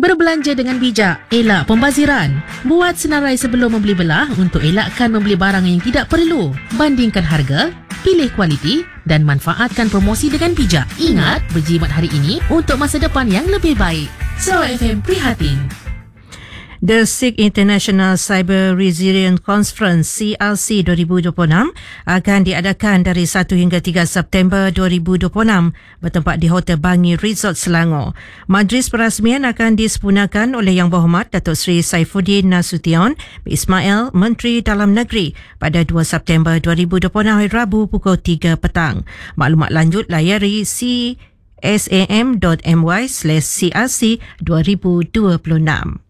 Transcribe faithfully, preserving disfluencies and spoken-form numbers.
Berbelanja dengan bijak, elak pembaziran. Buat senarai sebelum membeli belah untuk elakkan membeli barang yang tidak perlu. Bandingkan harga, pilih kualiti dan manfaatkan promosi dengan bijak. Ingat, berjimat hari ini untuk masa depan yang lebih baik. Sarawak F M prihatin. The SIG International Cyber Resilience Conference C R C dua ribu dua puluh enam akan diadakan dari satu hingga tiga September dua ribu dua puluh enam bertempat di Hotel Bangi Resort Selangor. Majlis perasmian akan disempurnakan oleh Yang Berhormat Datuk Seri Saifuddin Nasution Ismail, Menteri Dalam Negeri pada dua September dua ribu dua puluh enam hari Rabu pukul tiga petang. Maklumat lanjut layari c sam dot m y slash c r c dua ribu dua puluh enam.